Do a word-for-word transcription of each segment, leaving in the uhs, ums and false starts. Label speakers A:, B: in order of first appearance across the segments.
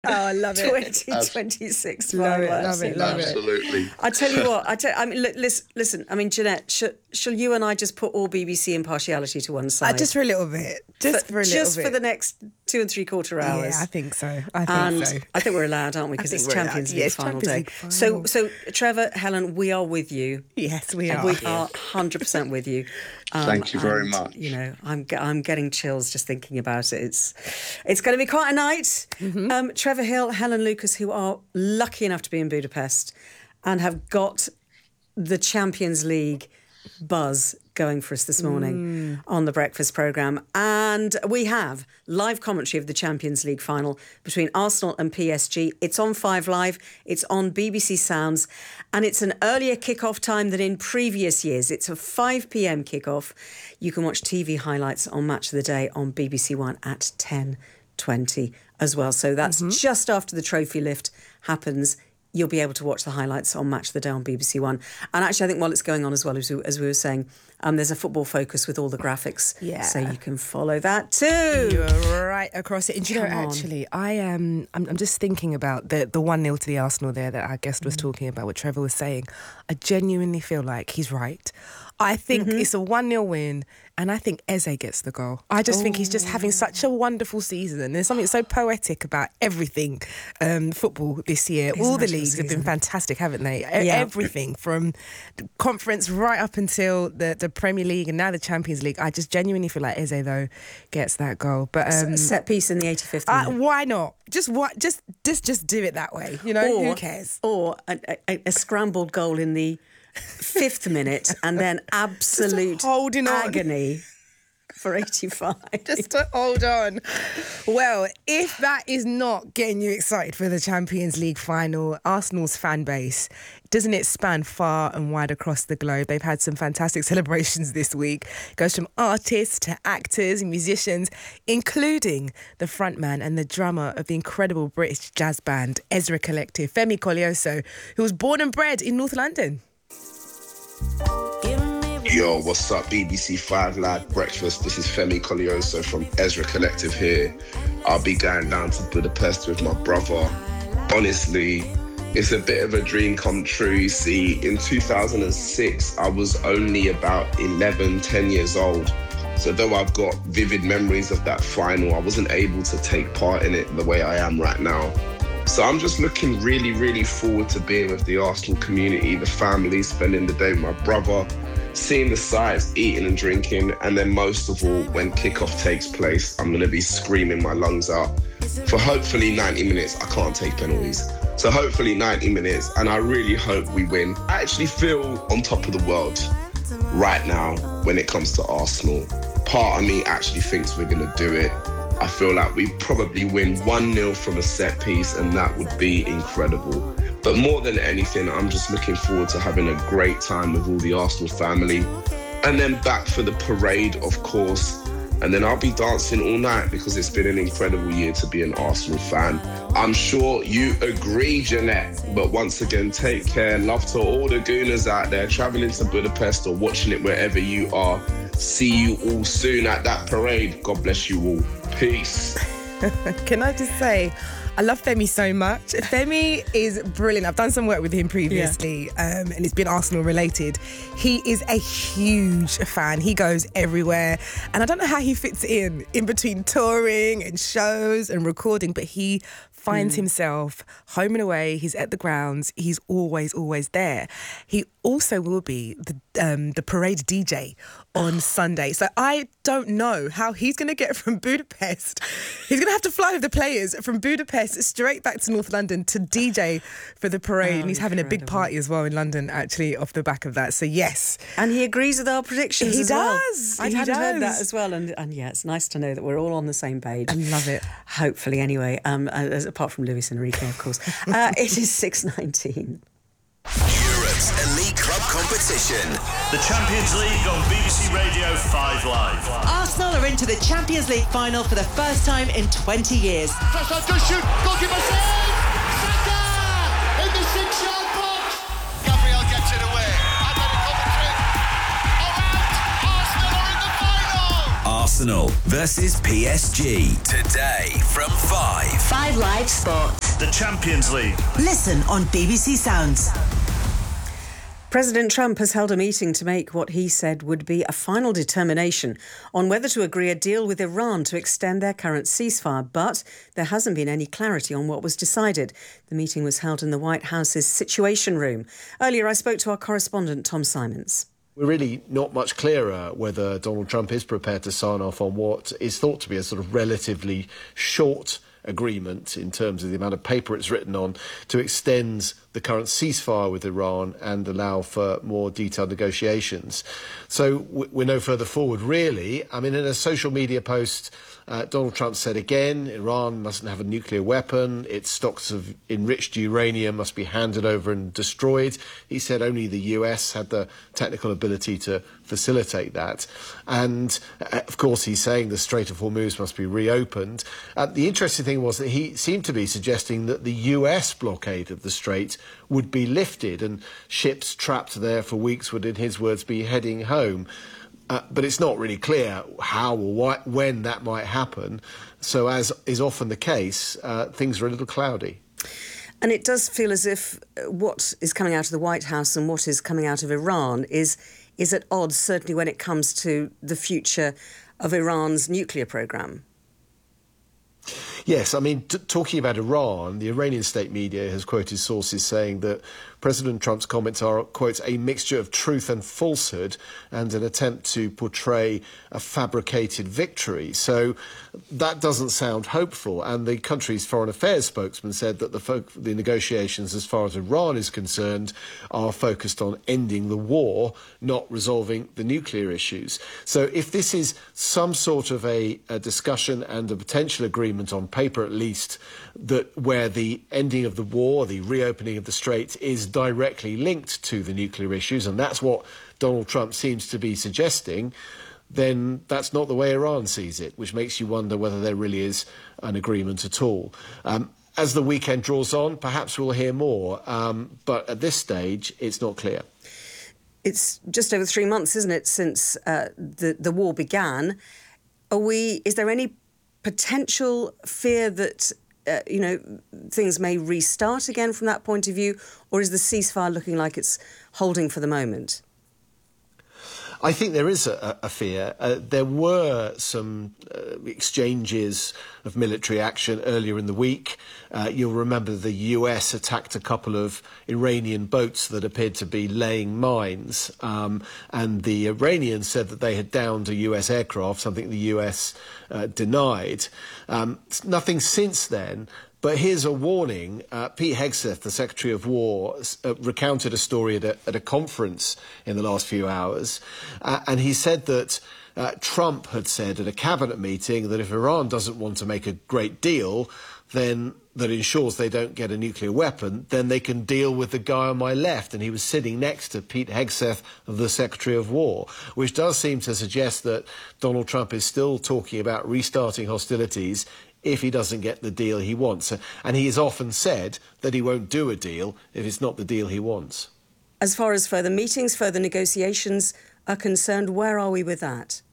A: Oh, I love it.
B: twenty twenty-six.
A: Love it, love it, love it.
C: Absolutely.
B: I tell you what, I, tell, I mean, look, listen, listen, I mean, Jeanette, sh- shall you and I just put all B B C impartiality to one side?
A: Uh, just for a little bit. Just for, for a little
B: just
A: bit.
B: Just for the next two and three quarter hours.
A: Yeah, I think so. I think
B: and
A: so.
B: I think we're allowed, aren't we? Because it's Champions League
A: yes,
B: final
A: Champions
B: day.
A: League final.
B: So, so Trevor, Helen, we are with you.
A: Yes, we are.
B: We are one hundred percent with you.
C: Um, Thank you very
B: and,
C: much.
B: You know, I'm I'm getting chills just thinking about it. It's it's going to be quite a night. Mm-hmm. Um, Trevor Hill, Helen Lucas, who are lucky enough to be in Budapest and have got the Champions League buzz going for us this morning mm. on the breakfast programme. And we have live commentary of the Champions League final between Arsenal and P S G. It's on Five Live, it's on B B C Sounds, and it's an earlier kick-off time than in previous years. It's a five p.m. kick-off. You can watch T V highlights on Match of the Day on B B C One at ten twenty as well. So that's mm-hmm. just after the trophy lift happens. You'll be able to watch the highlights on Match of the Day on B B C One. And actually, I think while it's going on as well, as we, as we were saying, um, there's a football focus with all the graphics.
A: Yeah.
B: So you can follow that too.
A: You're right across it. And do you know,
B: Come on.
A: actually, I am, I'm, I'm just thinking about the the one nil to the Arsenal there that our guest was mm. talking about, what Trevor was saying. I genuinely feel like he's right. I think mm-hmm. it's a one nil win, and I think Eze gets the goal. I just oh. think he's just having such a wonderful season. There's something so poetic about everything um, football this year.
B: It's
A: all the leagues
B: season.
A: have been fantastic, haven't they?
B: Yeah.
A: Everything from the conference right up until the, the Premier League and now the Champions League. I just genuinely feel like Eze, though, gets that goal. But um,
B: set piece in the eighty-fifth
A: uh,
B: minute.
A: why not? Just what? Just just just do it that way. You know,
B: or,
A: who cares?
B: Or a, a, a scrambled goal in the fifth minute and then absolute
A: holding on.
B: agony for eighty-five.
A: Just to hold on. Well, if that is not getting you excited for the Champions League final, Arsenal's fan base, doesn't it span far and wide across the globe? They've had some fantastic celebrations this week. It goes from artists to actors and musicians, including the frontman and the drummer of the incredible British jazz band Ezra Collective, Femi Kolioso, who was born and bred in North London.
C: Yo, what's up, B B C Five Live Breakfast? This is Femi Kolioso from Ezra Collective here. I'll be going down to Budapest with my brother. Honestly, it's a bit of a dream come true. You see, in two thousand six, I was only about eleven, ten years old. So though I've got vivid memories of that final, I wasn't able to take part in it the way I am right now. So I'm just looking really, really forward to being with the Arsenal community, the family, spending the day with my brother, seeing the sights, eating and drinking, and then most of all, when kickoff takes place, I'm going to be screaming my lungs out for hopefully ninety minutes. I can't take penalties. So hopefully ninety minutes, and I really hope we win. I actually feel on top of the world right now when it comes to Arsenal. Part of me actually thinks we're going to do it. I feel like we probably win one nil from a set piece, and that would be incredible. But more than anything, I'm just looking forward to having a great time with all the Arsenal family. And then back for the parade, of course. And then I'll be dancing all night because it's been an incredible year to be an Arsenal fan. I'm sure you agree, Jeanette. But once again, take care. Love to all the Gooners out there travelling to Budapest or watching it wherever you are. See you all soon at that parade. God bless you all. Peace.
A: Can I just say, I love Femi so much. Femi is brilliant. I've done some work with him previously, yeah. um, and it's been Arsenal related. He is a huge fan. He goes everywhere. And I don't know how he fits in, in between touring and shows and recording, but he finds mm. himself home and away. He's at the grounds. He's always, always there. He also will be the um, the parade D J on Sunday. So I don't know how he's going to get from Budapest. He's going to have to fly with the players from Budapest straight back to North London to D J for the parade. Oh, and he's having incredible. a big party as well in London, actually, off the back of that. So yes.
B: And he agrees with our predictions
A: he
B: as
A: does.
B: well. I
A: he
B: hadn't
A: does.
B: heard that as well. And, and yeah, it's nice to know that we're all on the same page.
A: I love it.
B: Hopefully, anyway, um, as, apart from Luis Enrique, of course. Uh, it is six nineteen.
D: Europe's elite club competition.
E: The Champions League on B B C Radio five Live.
F: Arsenal are into the Champions League final for the first time in twenty years.
G: Trossard does shoot. Goalkeeper save. Saka in the six-yard box. Gabriel gets it away. Atletico Madrid are out. Arsenal are in the final.
D: Arsenal versus P S G. Today from five.
F: Five Live Sports.
E: The Champions League.
F: Listen on B B C Sounds.
B: President Trump has held a meeting to make what he said would be a final determination on whether to agree a deal with Iran to extend their current ceasefire, but there hasn't been any clarity on what was decided. The meeting was held in the White House's Situation Room. Earlier, I spoke to our correspondent, Tom Simons.
H: We're really not much clearer whether Donald Trump is prepared to sign off on what is thought to be a sort of relatively short agreement in terms of the amount of paper it's written on to extend the current ceasefire with Iran and allow for more detailed negotiations. So we're no further forward, really. I mean, in a social media post, uh, Donald Trump said again, Iran mustn't have a nuclear weapon. Its stocks of enriched uranium must be handed over and destroyed. He said only the U S had the technical ability to facilitate that. And, uh, of course, he's saying the Strait of Hormuz must be reopened. Uh, the interesting thing was that he seemed to be suggesting that the U S blockade of the Strait would be lifted and ships trapped there for weeks would, in his words, be heading home. Uh, but it's not really clear how or why, when that might happen. So, as is often the case, uh, things are a little cloudy.
B: And it does feel as if what is coming out of the White House and what is coming out of Iran is is at odds, certainly when it comes to the future of Iran's nuclear programme.
H: Yes, I mean, t- talking about Iran, the Iranian state media has quoted sources saying that President Trump's comments are, quote, a mixture of truth and falsehood and an attempt to portray a fabricated victory. So that doesn't sound hopeful. And the country's foreign affairs spokesman said that the, fo- the negotiations, as far as Iran is concerned, are focused on ending the war, not resolving the nuclear issues. So if this is some sort of a, a discussion and a potential agreement on paper at least, that where the ending of the war, the reopening of the Strait is directly linked to the nuclear issues, and that's what Donald Trump seems to be suggesting, then that's not the way Iran sees it, which makes you wonder whether there really is an agreement at all. Um, as the weekend draws on, perhaps we'll hear more, um, but at this stage, it's not clear.
B: It's just over three months, isn't it, since uh, the, the war began. Are we? Is there any potential fear that Uh, you know, things may restart again from that point of view, or is the ceasefire looking like it's holding for the moment?
H: I think there is a, a fear. Uh, there were some uh, exchanges of military action earlier in the week. Uh, you'll remember the U S attacked a couple of Iranian boats that appeared to be laying mines, um, and the Iranians said that they had downed a U S aircraft, something the U S uh, denied. Um, nothing since then. But here's a warning. Uh, Pete Hegseth, the Secretary of War, uh, recounted a story at a, at a conference in the last few hours. Uh, and he said that uh, Trump had said at a cabinet meeting that if Iran doesn't want to make a great deal, then that ensures they don't get a nuclear weapon, then they can deal with the guy on my left. And he was sitting next to Pete Hegseth, the Secretary of War, which does seem to suggest that Donald Trump is still talking about restarting hostilities if he doesn't get the deal he wants. And he has often said that he won't do a deal if it's not the deal he wants.
B: As far as further meetings, further negotiations are concerned, where are we with that?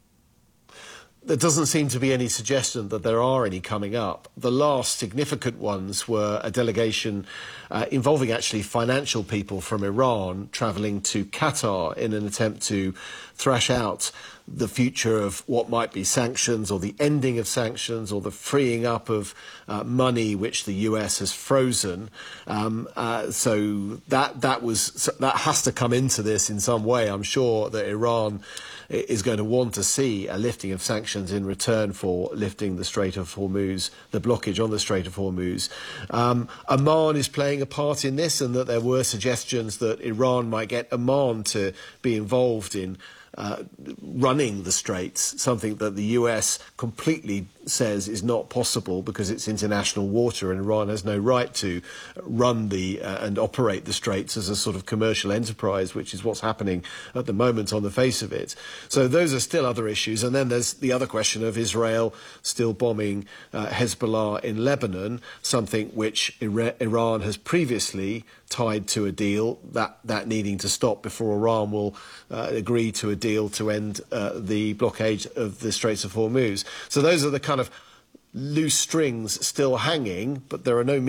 H: There doesn't seem to be any suggestion that there are any coming up. The last significant ones were a delegation uh, involving actually financial people from Iran travelling to Qatar in an attempt to thrash out the future of what might be sanctions or the ending of sanctions or the freeing up of uh, money which the U S has frozen. Um, uh, so that that was that has to come into this in some way. I'm sure that Iran is going to want to see a lifting of sanctions in return for lifting the Strait of Hormuz, the blockage on the Strait of Hormuz. Um, Oman is playing a part in this, and that there were suggestions that Iran might get Oman to be involved in Uh, running the straits, something that the U S completely says is not possible because it's international water and Iran has no right to run the uh, and operate the straits as a sort of commercial enterprise, which is what's happening at the moment on the face of it. So those are still other issues. And then there's the other question of Israel still bombing uh, Hezbollah in Lebanon, something which Ira- Iran has previously tied to a deal, that, that needing to stop before Iran will uh, agree to a deal to end uh, the blockade of the Straits of Hormuz. So those are the kind of loose strings still hanging, but there are no